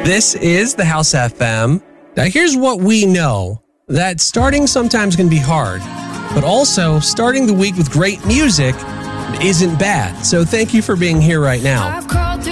This is the House FM. Now, here's what we know. That starting sometimes can be hard, but also starting the week with great music isn't bad. So thank you for being here right now.